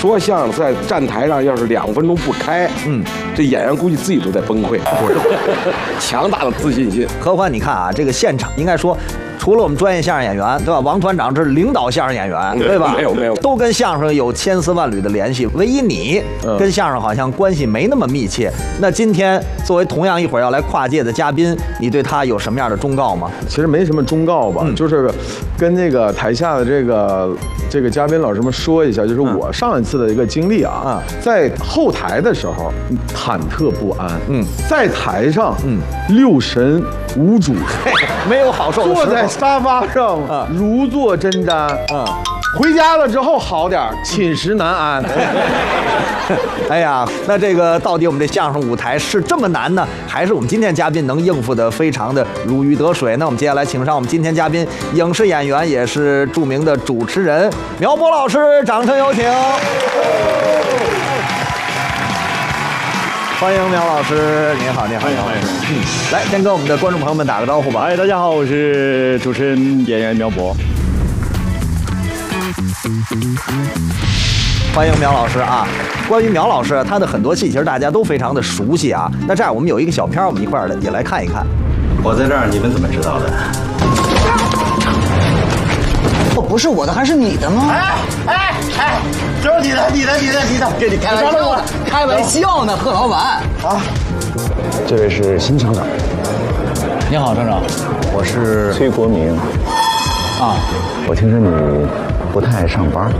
说相声在站台上要是2分钟不开，这演员估计自己都在崩溃，强大的自信心。 何况你看啊，这个现场应该说。除了我们专业相声演员，对吧？王团长这是领导相声演员，对吧？ 没有， 都跟相声有千丝万缕的联系。唯一你跟相声好像关系没那么密切。那今天作为同样一会儿要来跨界的嘉宾，你对他有什么样的忠告吗？ 其实没什么忠告吧，就是跟这个台下的这个嘉宾老师们说一下，就是我上一次的一个经历啊，在后台的时候忐忑不安，在台上六神无主， 没有好受的时候， 坐在沙发上如坐针毡，回家了之后好点，寝食难安。 哎呀，那这个到底我们这相声舞台是这么难呢，还是我们今天嘉宾能应付的非常的如鱼得水？那我们接下来请上我们今天嘉宾，影视演员也是著名的主持人苗博老师，掌声有请。欢迎苗老师，您好，您好， 欢迎。 来，先跟我们的观众朋友们打个招呼吧。 大家好，我是主持人演员苗博。 欢迎苗老师啊！关于苗老师，他的很多戏其实大家都非常的熟悉啊。那这样，我们有一个小片，我们一块儿也来看一看。 我在这儿，你们怎么知道的？ 不是我的，还是你的吗？ 就是你的，跟你开玩笑呢， 开玩笑呢，贺老板。 这位是新厂长。 你好，厂长， 我是崔国明。我听说你不太爱上班。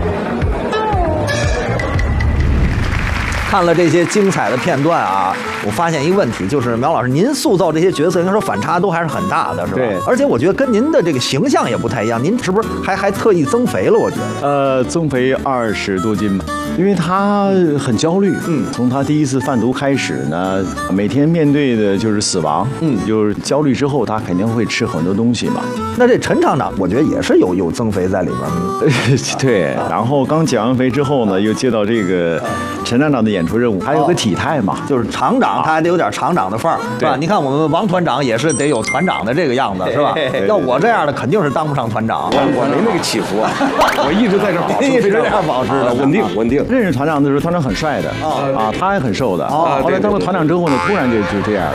看了这些精彩的片段啊，我发现一个问题，就是苗老师，您塑造这些角色，应该说反差都还是很大的，是吧？ 对。 而且我觉得跟您的这个形象也不太一样，您是不是还特意增肥了？我觉得。 增肥20多斤吧，因为他很焦虑。从他第一次贩毒开始呢，每天面对的就是死亡。就是焦虑之后，他肯定会吃很多东西嘛。 那这陈厂长，我觉得也是有增肥在里面。 对。然后刚减完肥之后呢，又接到这个陈厂长的演出任务，还有个体态嘛， 就是厂长他还得有点厂长的范儿，对吧？你看我们王团长也是得有团长的这个样子，是吧？要我这样的肯定是当不上团长。 我没那个起伏啊，我一直在这保持， 一直这样保持的， 稳定。 认识团长的时候，团长很帅的他也很瘦的后来当了团长之后呢，突然就这样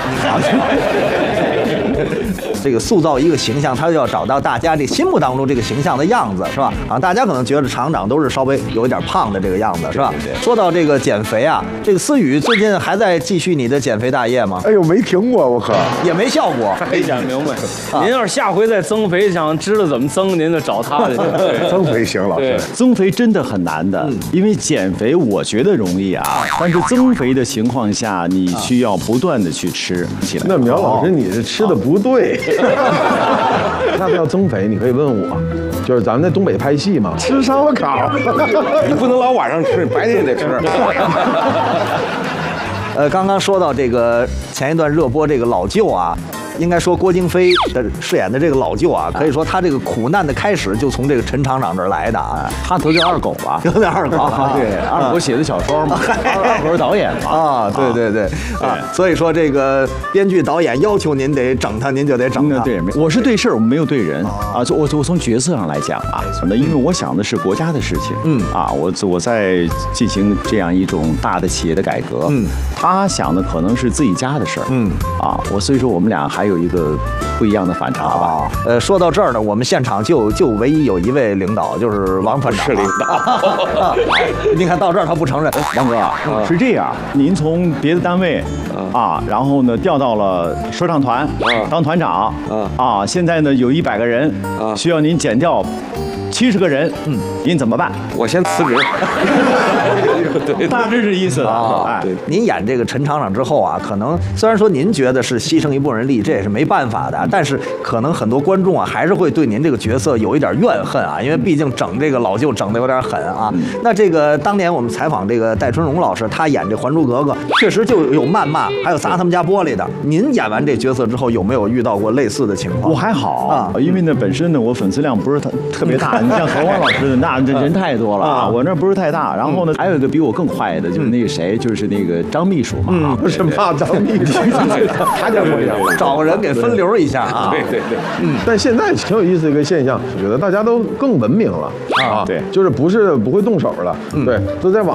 这个塑造一个形象，他就要找到大家这心目当中这个形象的样子，是吧？大家可能觉得厂长都是稍微有一点胖的这个样子，是吧？说到这个减肥啊，这个思雨最近还在继续你的减肥大业吗？ 哎呦，没停过，我可也没效果。 没讲明白。您要是下回再增肥，想知道怎么增，您就找他去。 增肥行，老师。 增肥真的很难的，因为减肥我觉得容易啊，但是增肥的情况下，你需要不断的去吃起来。 那苗老师，你这吃的不对。要不要增肥？你可以问我。就是咱们在东北拍戏嘛，吃烧烤， 你不能老晚上吃，白天也得吃。 刚刚说到这个前一段热播这个老舅啊，应该说郭京飞的饰演的这个老舅啊，可以说他这个苦难的开始就从这个陈厂长这儿来的啊。 他都叫二狗吧？ 有点二狗啊， 对，二狗写的小说嘛，二狗是导演嘛。 对所以说这个编剧导演要求您得整他，您就得整他。 对，我是对事儿，我没有对人啊。我从角色上来讲啊，那因为我想的是国家的事情，我在进行这样一种大的企业的改革，他想的可能是自己家的事儿，所以说我们俩还有一个不一样的反差吧。 说到这儿呢，我们现场就唯一有一位领导，就是王团长。 是领导。 你看到这儿他不承认。 王哥是这样，您从别的单位然后呢调到了说唱团当团长现在呢有100个人需要您减掉70个人，您怎么办？ 我先辞职。 对，大致是意思了。 对，您演这个陈厂长之后啊，可能虽然说您觉得是牺牲一部分人力，这也是没办法的，但是可能很多观众啊还是会对您这个角色有一点怨恨啊，因为毕竟整这个老舅整的有点狠啊。那这个当年我们采访这个戴春荣老师，他演这《还珠格格》，确实就有谩骂，还有砸他们家玻璃的。您演完这角色之后，有没有遇到过类似的情况？ 我还好因为呢本身呢我粉丝量不是特别大，你像何汪老师的那人太多了我那不是太大。然后呢还有一个比我更坏的，就是那个谁，就是那个张秘书嘛。 是骂张秘书， 他叫我呀， 找个人给分流一下啊。 对。 但现在挺有意思的一个现象，我觉得大家都更文明了对， 就是不会动手了，对，都在网